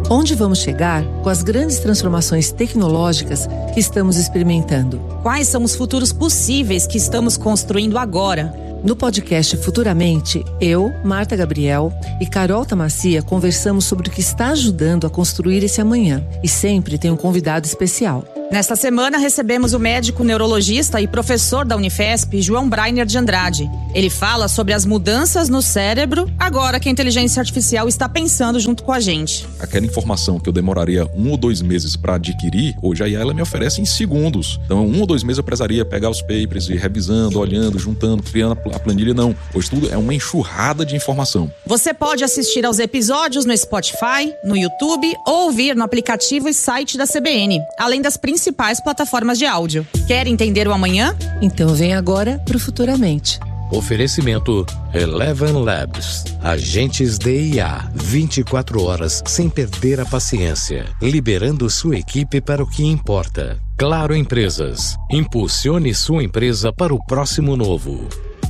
Onde vamos chegar com as grandes transformações tecnológicas que estamos experimentando? Quais são os futuros possíveis que estamos construindo agora? No podcast Futuramente, eu, Marta Gabriel e Carol Tamassia conversamos sobre o que está ajudando a construir esse amanhã. E sempre tem um convidado especial. Nesta semana recebemos o médico neurologista e professor da Unifesp, João Breiner de Andrade. Ele fala sobre as mudanças no cérebro agora que a inteligência artificial está pensando junto com a gente. Aquela informação que eu demoraria 1 ou 2 meses para adquirir, hoje a IA ela me oferece em segundos. Então 1 ou 2 meses eu precisaria pegar os papers e ir revisando, olhando, juntando, criando a planilha. Não, hoje tudo é uma enxurrada de informação. Você pode assistir aos episódios no Spotify, no YouTube ou ouvir no aplicativo e site da CBN, além das principais plataformas de áudio. Quer entender o amanhã? Então vem agora pro Futuramente. Oferecimento Eleven Labs. Agentes de IA. 24 horas sem perder a paciência. Liberando sua equipe para o que importa. Claro Empresas. Impulsione sua empresa para o próximo novo.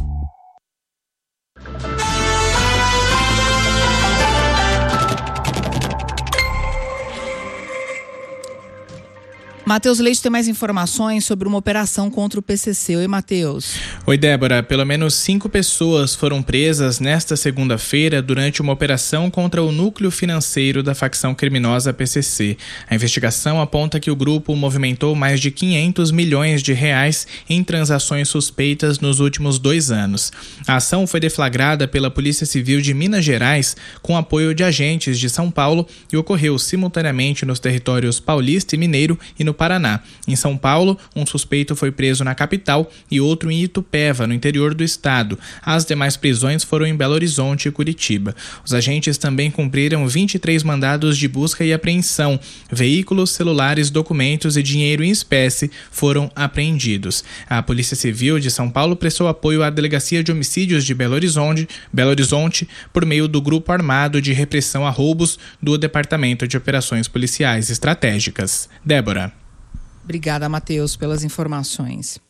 Matheus Leite tem mais informações sobre uma operação contra o PCC. Oi, Matheus. Oi, Débora. Pelo menos 5 pessoas foram presas nesta segunda-feira durante uma operação contra o núcleo financeiro da facção criminosa PCC. A investigação aponta que o grupo movimentou mais de 500 milhões de reais em transações suspeitas nos últimos 2 anos. A ação foi deflagrada pela Polícia Civil de Minas Gerais com apoio de agentes de São Paulo e ocorreu simultaneamente nos territórios paulista e mineiro e no Paraná. Em São Paulo, um suspeito foi preso na capital e outro em Itupeva, no interior do estado. As demais prisões foram em Belo Horizonte e Curitiba. Os agentes também cumpriram 23 mandados de busca e apreensão. Veículos, celulares, documentos e dinheiro em espécie foram apreendidos. A Polícia Civil de São Paulo prestou apoio à Delegacia de Homicídios de Belo Horizonte por meio do Grupo Armado de Repressão a Roubos do Departamento de Operações Policiais Estratégicas. Débora. Obrigada, Matheus, pelas informações.